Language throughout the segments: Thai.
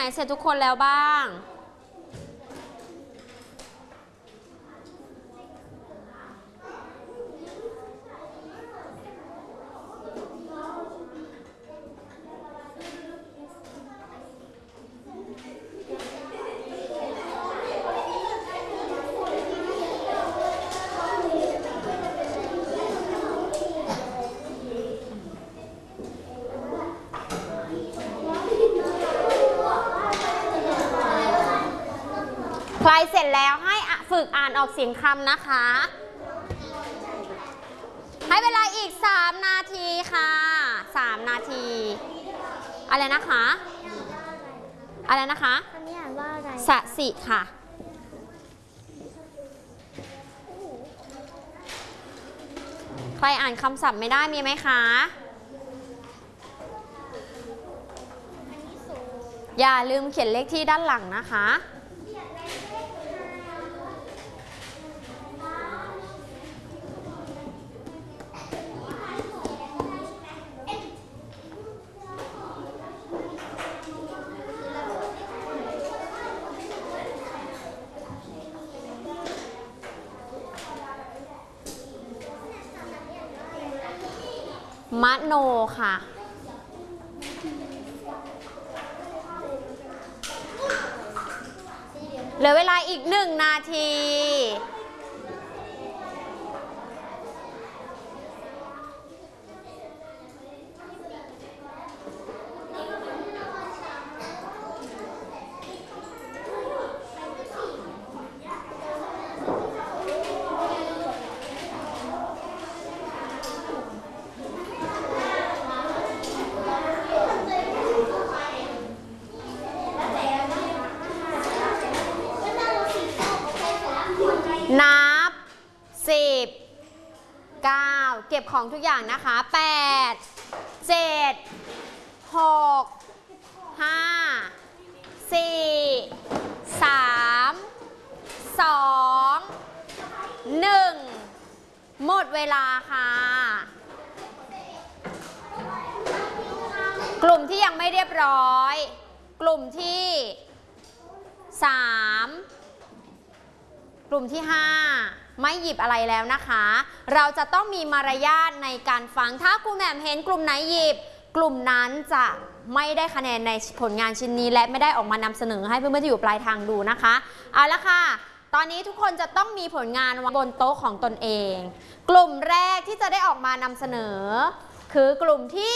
เสร็จทุกคนแล้วบ้างใครเสร็จแล้วให้ฝึกอ่านออกเสียงคำนะคะให้เวลาอีก3 นาทีค่ะ3 นาทีอะไรนะคะอะไรนะคะคำนี้อ่านว่าอะไรสสิค่ะใครอ่านคำศัพท์ไม่ได้มีไหมคะอย่าลืมเขียนเลขที่ด้านหลังนะคะมโนค่ะเหลือเวลาอีก1 นาทีนับ10 9เก็บของทุกอย่างนะคะ8 7 6 5 4 3 2 1หมดเวลาค่ะกลุ่มที่ยังไม่เรียบร้อยกลุ่มที่3กลุ่มที่5ไม่หยิบอะไรแล้วนะคะเราจะต้องมีมารยาทในการฟังถ้าครูแหม่มเห็นกลุ่มไหนหยิบกลุ่มนั้นจะไม่ได้คะแนนในผลงานชิ้นนี้และไม่ได้ออกมานำเสนอให้เพื่อนๆที่อยู่ปลายทางดูนะคะเอาละค่ะตอนนี้ทุกคนจะต้องมีผลงานบนโต๊ะของตนเองกลุ่มแรกที่จะได้ออกมานำเสนอคือกลุ่มที่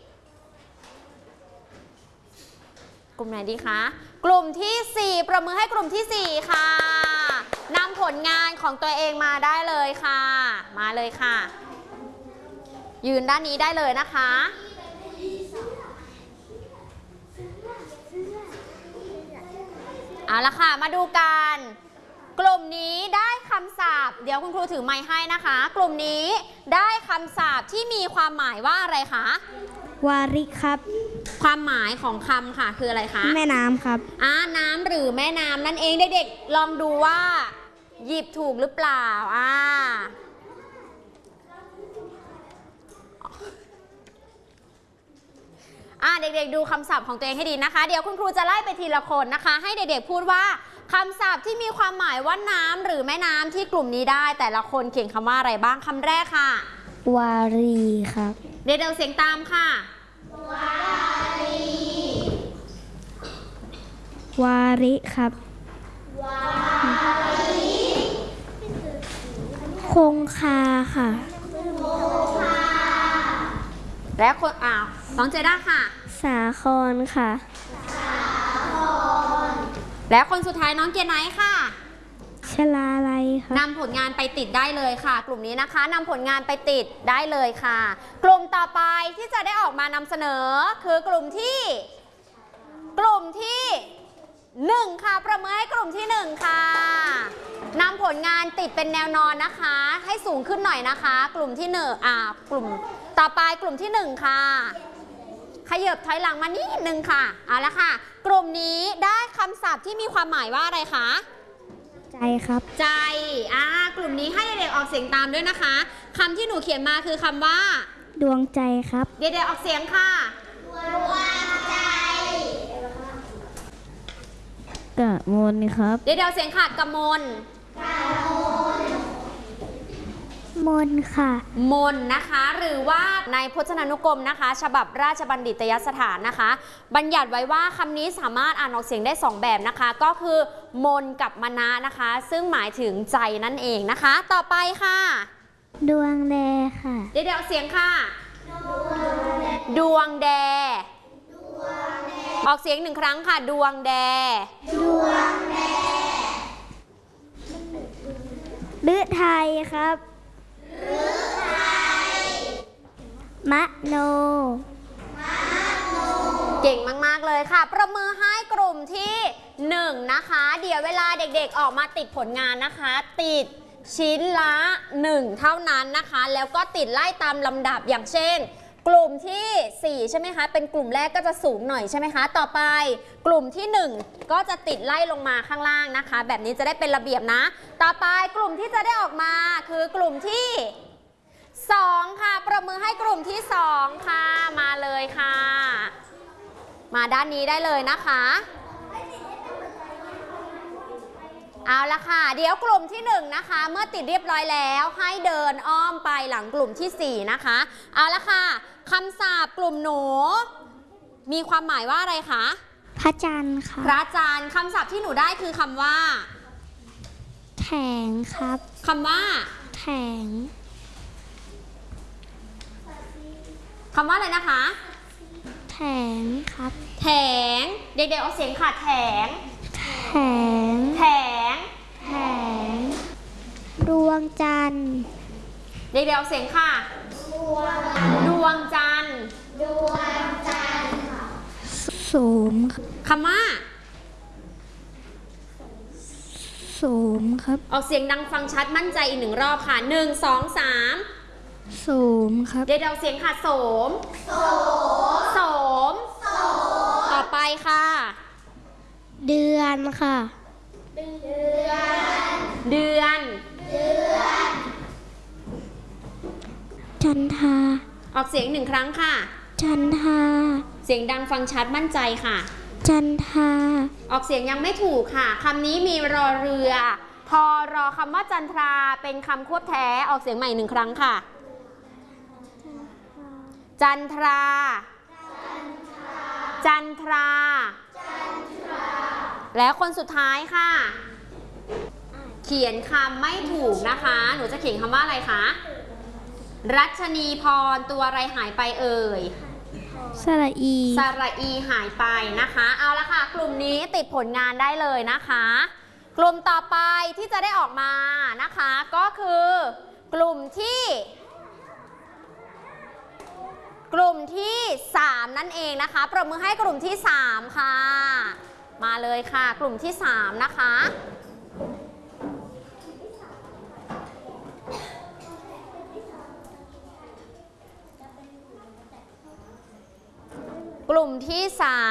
กลุ่มไหนดีคะกลุ่มที่4ประมือให้กลุ่มที่4ค่ะนำผลงานของตัวเองมาได้เลยค่ะมาเลยค่ะยืนด้านนี้ได้เลยนะคะเอาละค่ะมาดูกันกลุ่มนี้ได้คำศัพท์เดี๋ยวคุณครูถือไมค์ให้นะคะกลุ่มนี้ได้คำศัพท์ที่มีความหมายว่าอะไรคะวาริครับความหมายของคำค่ะคืออะไรคะแม่น้ำครับน้ำหรือแม่น้ำนั่นเองเด็กๆลองดูว่าหยิบถูกหรือเปล่าเด็กๆดูคำศัพท์ของตัวเองให้ดีนะคะเดี๋ยวคุณครูจะไล่ไปทีละคนนะคะให้เด็กๆพูดว่าคำศัพท์ที่มีความหมายว่าน้ำหรือแม่น้ำที่กลุ่มนี้ได้แต่ละคนเขียนคำว่าอะไรบ้างคำแรกค่ะวารีครับเดี๋ยวเสียงตามค่ะวาริครับวาริคงคาค่ะและคนน้องเจด้าค่ะสาครค่ะและคนสุดท้ายน้องเกียร์ไนท์ค่ะชลาลัยค่ะนำผลงานไปติดได้เลยค่ะกลุ่มนี้นะคะนำผลงานไปติดได้เลยค่ะกลุ่มต่อไปที่จะได้ออกมานำเสนอคือกลุ่มที่1ค่ะประเมินให้กลุ่มที่1ค่ะนำผลงานติดเป็นแนวนอนนะคะให้สูงขึ้นหน่อยนะคะกลุ่มที่1กลุ่มต่อไปกลุ่มที่1ค่ะขยับถอยหลังมานิดนึงค่ะเอาละค่ะกลุ่มนี้ได้คำศัพท์ที่มีความหมายว่าอะไรคะใจครับใจกลุ่มนี้ให้เด็กๆออกเสียงตามด้วยนะคะคำที่หนูเขียนมาคือคำว่าดวงใจครับเด็กๆออกเสียงค่ะดวงใจกะมนครับเดี๋ยวเสียงขาดกมลมนค่ะมนนะคะ หรือว่าในพจนานุกรมนะคะ ฉบับราชบัณฑิตยสถานนะคะ บัญญัติไว้ว่าคำนี้สามารถอ่านออกเสียงได้2แบบนะคะ ก็คือมนกับมนะนะคะ ซึ่งหมายถึงใจนั่นเองนะคะ ต่อไปค่ะดวงแดค่ะเดี๋ยวเสียงค่ะ ดวงแด ออกเสียง1 ครั้งค่ะ ดวงแดฤทัยครับมโนเก่งมากๆเลยค่ะ ประมือให้กลุ่มที่1นะคะ เดี๋ยวเวลาเด็กๆออกมาติดผลงานนะคะ ติดชิ้นละ1เท่านั้นนะคะ แล้วก็ติดไล่ตามลำดับอย่างเช่น กลุ่มที่4ใช่ไหมคะ เป็นกลุ่มแรกก็จะสูงหน่อยใช่ไหมคะ ต่อไปกลุ่มที่1ก็จะติดไล่ลงมาข้างล่างนะคะ แบบนี้จะได้เป็นระเบียบนะ ต่อไปกลุ่มที่จะได้ออกมาคือกลุ่มที่2ค่ะประมือให้กลุ่มที่2ค่ะมาเลยค่ะ มาด้านนี้ได้เลยนะคะเอาละค่ะเดี๋ยวกลุ่มที่1นะคะเมื่อติดเรียบร้อยแล้วให้เดินอ้อมไปหลังกลุ่มที่4นะคะเอาละค่ะคำศัพท์กลุ่มหนูมีความหมายว่าอะไรคะพระจันทร์ค่ะพระจันทร์คำศัพท์ที่หนูได้คือคำว่าแถงครับคำว่าแถงคำว่าอะไรนะคะแถงครับแถงเด็กๆเอาเสียงค่ะแถงแถงแถงแถงดวงจันทร์เด็กๆเอาเสียงค่ะดวงจันทร์สูงครับคำว่าสูงครับออกเสียงดังฟังชัดมั่นใจอีก1 รอบค่ะ1 2 3 สูงครับเดี๋ยวเอาเสียงค่ะโสมโสมต่อไปค่ะเดือนค่ะเดือนจันทราออกเสียง1 ครั้งค่ะจันทราเสียงดังฟังชัดมั่นใจค่ะจันทราออกเสียงยังไม่ถูกค่ะคำนี้มีรอเรือ พอรอคำว่าจันทราเป็นคำควบแท้ออกเสียงใหม่1 ครั้งค่ะ จันทรา จันทรา แล้วคนสุดท้ายค่ะ เขียนคำไม่ถูกนะคะ หนูจะเขียนคำว่าอะไรคะ รัชนีพรตัวอะไรหายไปเอ่ยสระอีสระอีหายไปนะคะ เอาละค่ะ กลุ่มนี้ติดผลงานได้เลยนะคะ กลุ่มต่อไปที่จะได้ออกมานะคะ ก็คือกลุ่มที่3นั่นเองนะคะ ปรบมือให้กลุ่มที่3ค่ะ มาเลยค่ะ กลุ่มที่3นะคะ กลุ่มที่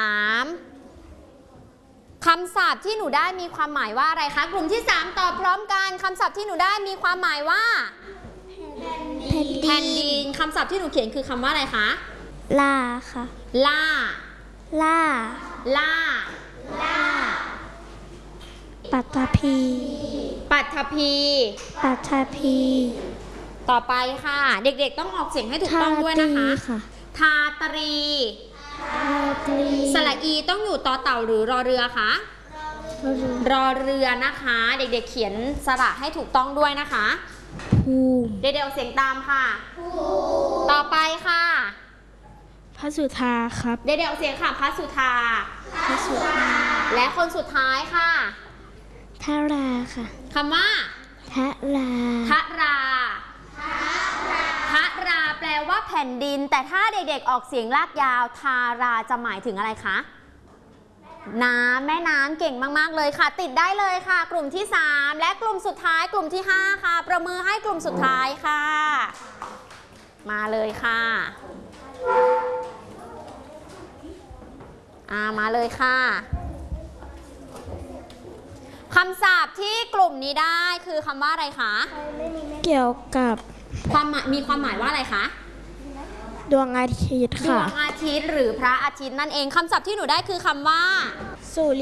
3คำศัพท์ที่หนูได้มีความหมายว่าอะไรคะ กลุ่มที่3ตอบพร้อมกันคำศัพท์ที่หนูได้มีความหมายว่าแผ่นดินคำศัพท์ที่หนูเขียนคือคำว่าอะไรคะลาค่ะล่าล่าล่าปัตตภีปัทภีปัตตภีต่อไปค่ะ เด็กๆต้องออกเสียงให้ถูกต้องด้วยนะคะค่ะทาตรีทาตรีสระอีต้องอยู่ต่อเต่าหรือรอเรือคะรอเรือนะคะ เด็กๆเขียนสระให้ถูกต้องด้วยนะคะภูมิเด็กๆเอาเสียงตามค่ะ ต่อไปค่ะพระสุธาครับเด็กๆเอาเสียงค่ะพระสุธาพระสุธาและคนสุดท้ายค่ะทาราค่ะคำว่าทาราทะราทะราแปลว่าแผ่นดิน แต่ถ้าเด็กๆออกเสียงลากยาวทาราจะหมายถึงอะไรคะน้ำแม่น้ำเก่งมากๆเลยค่ะ ติดได้เลยค่ะ กลุ่มที่3และกลุ่มสุดท้ายกลุ่มที่5ค่ะประมือให้กลุ่มสุดท้ายค่ะ มาเลยค่ะมาเลยค่ะคำศัพท์ที่กลุ่มนี้ได้คือคำว่าอะไรคะเกี่ยวกับมีความหมายว่าอะไรคะดวงอาทิตย์ดค่ะวงอาทิตย์หรือพระอาทิตย์นั่นเองคำศัพท์ที่หนูได้คือคำว่าสุริ